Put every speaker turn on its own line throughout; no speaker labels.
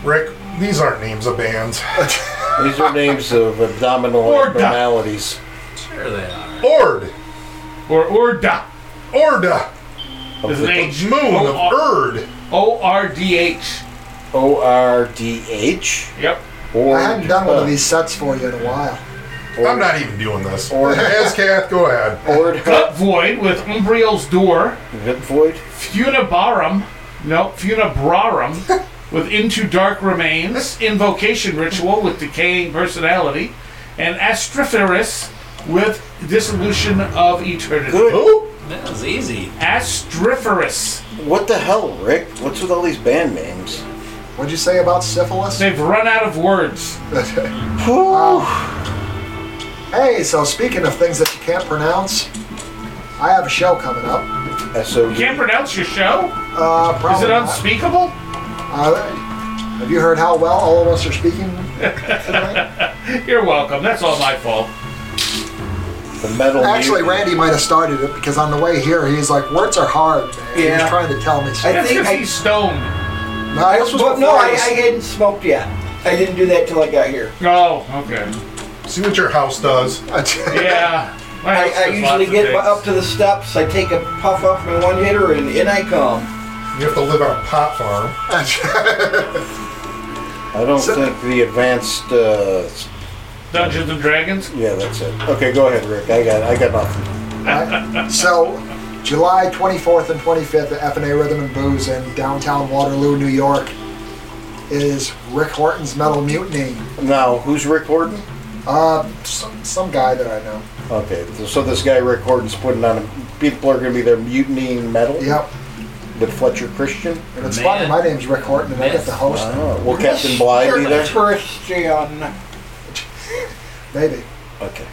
Rick, these aren't names of bands.
These are names of abdominal abnormalities.
Sure they are.
Ord.
Or Urda.
Orda.
His name's
Moon of Erd.
O-R-D-H.
O-R-D-H?
Yep.
I hadn't done one of these sets for you in a while.
I'm not even doing this.
Ord.
Azkath, go ahead.
Ord.
Gut Void with Umbriel's Door.
Gut Void.
Funebrarum with Into Dark Remains. Invocation Ritual with Decaying Personality. And Astriferous with Dissolution of Eternity.
Good.
Who?
That was easy.
Astriferous.
What the hell, Rick? What's with all these band names?
What'd you say about syphilis?
They've run out of words.
Hey, so speaking of things that you can't pronounce, I have a show coming up.
S-O-U.
You can't pronounce your show?
Probably
Is it
not.
unspeakable?
Have you heard how well all of us are speaking tonight?
You're welcome. That's all my fault.
The metal
Actually,
Mutiny.
Randy might have started it because on the way here, he's like, words are hard, man. He
Yeah.
was trying to tell me something.
That's because he's stoned.
No, this was
But no,
before
I
this.
hadn't smoked yet. I didn't do that till I got here.
Oh, okay.
See what your house does.
Yeah. My house
I
does
usually
lots of
get
things.
up to the steps, I take a puff off my one hitter, and in I come.
You have to live on a pot farm.
I don't think the advanced...
Dungeons and Dragons.
yeah, that's it. Okay, go ahead, Rick. I got nothing.
Right? So, July 24th and 25th at F&A Rhythm and Booze in downtown Waterloo, New York, is Rick Horton's Metal Mutiny.
Now, who's Rick Horton?
Some guy that I know.
Okay, so this guy Rick Horton's putting on... People are going to be there mutinying metal
Yep.
with Fletcher Christian.
And it's
Man.
funny, my name's Rick Horton and I get to host it.
Oh, will Captain Bly be there?
Christian.
Maybe.
Okay.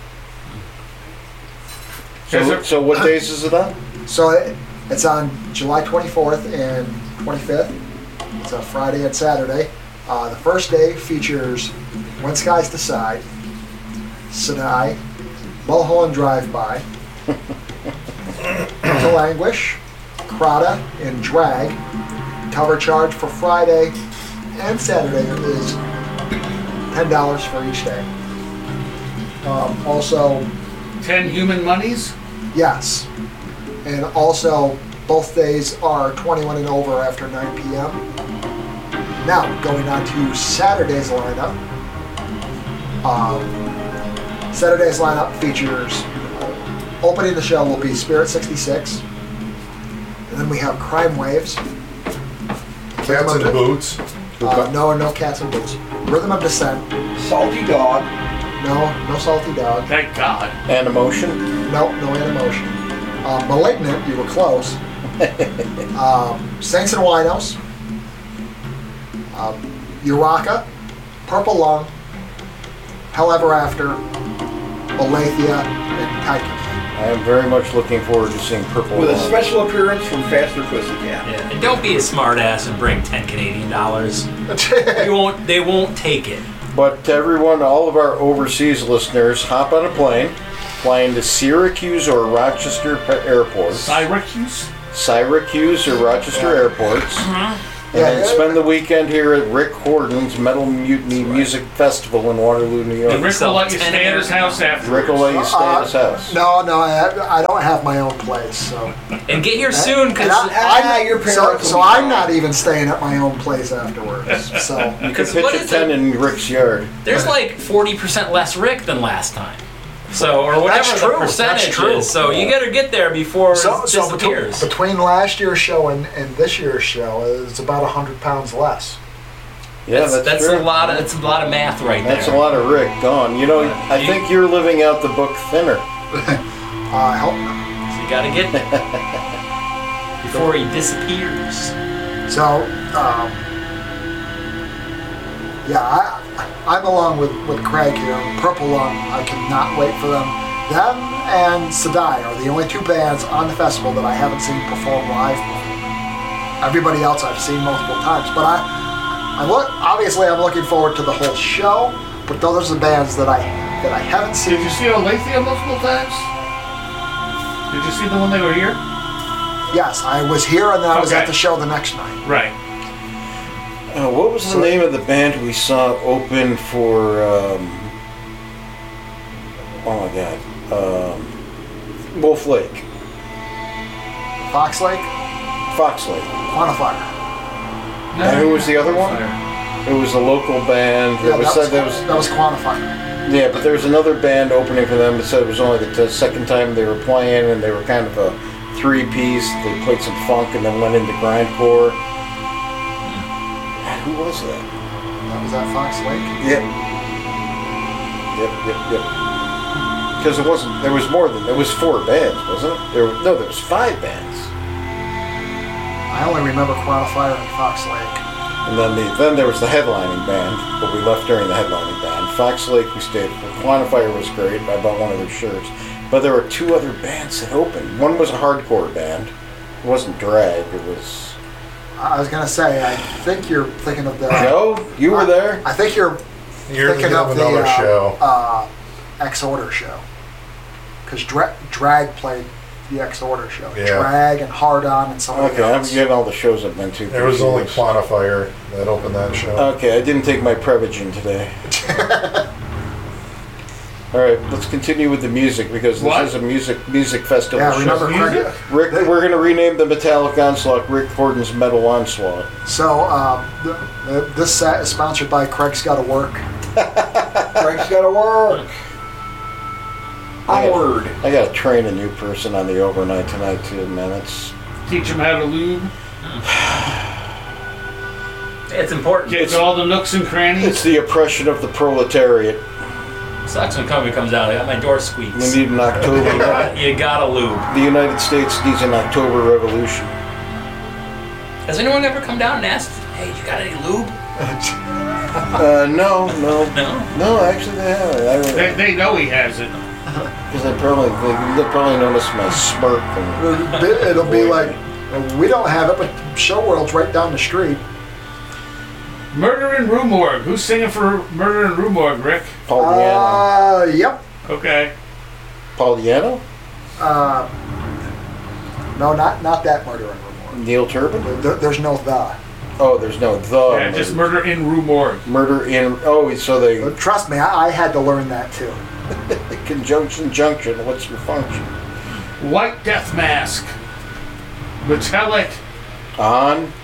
Is it-
So what days is it on?
So it's on July 24th and 25th. It's a Friday and Saturday. The first day features When Skies Decide, Sinai, Mulholland Drive-By, Mental Anguish, Krata, and Drag. Cover charge for Friday and Saturday is $10 for each day. Also,
10 human monies.
yes. And also, both days are 21 and over after 9 p.m. Now, going on to Saturday's lineup. Saturday's lineup features, opening the show will be Spirit 66. And then we have Crime Waves.
Cats and boots.
No Cats and Boots. Rhythm of Descent.
Salty dog.
No Salty Dog.
Thank God.
Animation?
No Animation. Malignant, you were close. Saints and Winos. Uraka. Purple Lung. Hell Ever After. Aletheia, and Titan.
I am very much looking forward to seeing Purple
With a
Lung.
special appearance from Faster Pussycat.
Yeah. And don't be a smartass and bring 10 Canadian dollars. They won't take it.
But to everyone, all of our overseas listeners, hop on a plane, fly into Syracuse or Rochester airports. Syracuse or Rochester airports. And then spend the weekend here at Rick Horton's Metal Mutiny Music Festival in Waterloo, New York.
And Rick will let you stay at his house after.
Rick will let you stay at his house.
No, I don't have my own place, so.
And get here soon,
And
because
your parents
so,
will
so
be
I'm
fine.
not even staying at my own place afterwards. So
You could
what
pitch a
is
tent
it?
in Rick's yard.
there's like 40% less Rick than last time. So, or whatever
That's
the
true,
percentage
that's true.
is. So you gotta get there before it disappears.
between last year's show and this year's show, it's about 100 pounds less.
Yeah,
that's
true.
a lot of math right
That's
there.
a lot of Rick gone. You know, I think you're living out the book thinner.
I hope not.
So you gotta get there before he disappears.
So, yeah, I'm along with Craig here. Purple Lung, I cannot wait for them. Them and Sadai are the only two bands on the festival that I haven't seen perform live before. Everybody else I've seen multiple times, but obviously I'm looking forward to the whole show. But those are the bands that I haven't seen.
Did you see Aletheia multiple times? Did you see the one they were here?
Yes, I was here and then I was
Okay.
at the show the next night.
Right.
What was the name of the band we saw open for? Oh my God, Wolf Lake,
Fox Lake,
Fox Lake.
Quantifier.
And who was the other one? It was a local band.
Yeah,
It was said there was
that was Quantifier.
yeah, but there was another band opening for them. It said it was only the second time they were playing, and they were kind of a three-piece. They played some funk and then went into grindcore. Who was that?
That was at Fox Lake.
Yep. Because it wasn't. There was more than. There was 4 bands, wasn't it? There was 5 bands.
I only remember Quantifier and Fox Lake.
And then there was the headlining band, but we left during the headlining band. Fox Lake we stayed for. Quantifier was great. I bought one of their shirts. But there were 2 other bands that opened. One was a hardcore band. It wasn't drag. It was.
I was gonna say, I think you're thinking of the.
Joe, you were there.
I think you're
You're
thinking
thinking
of
of
the
another show.
X-Order show. Because Drag played the X-Order show.
Yeah.
Drag and Hard On and something
Okay, I'm
else.
getting all the shows I've been to.
There was only Quantifier that opened that show.
Okay, I didn't take my Prevagen today. All right, let's continue with the music because this
What?
is a music festival
Yeah,
show.
remember
Music?
Craig?
Rick, we're going to rename the Metallic Onslaught Rick Horton's Metal Onslaught.
So, this set is sponsored by Craig's Gotta Work.
Craig's gotta work. Onward.
I got to train a new person on the overnight tonight too, man.
Teach them how to lube.
It's important.
Get to all the nooks and crannies.
It's the oppression of the proletariat.
Sucks when Kobe comes out. I got my door squeaks.
We need an October.
You gotta lube.
The United States needs an October revolution.
Has anyone ever come down and asked, "Hey, you got any lube?"
No.
No.
No, actually they haven't.
They know he has it.
Because they probably noticed my smirk. And,
It'll be like, we don't have it, but Show World's right down the street.
Murder in Rue Morgue. Who's singing for Murder in Rue Morgue, Rick?
Paul Diano.
Yep.
Okay.
Paul Diano?
No, not that Murder in Rue Morgue.
Neil Turbin?
There's no the.
Oh, there's no the.
Yeah, just Murder in Rue Morgue.
Murder in. Oh, so they.
But trust me, I had to learn that too.
Conjunction junction. What's your function?
White Death Mask. Metallic.
On.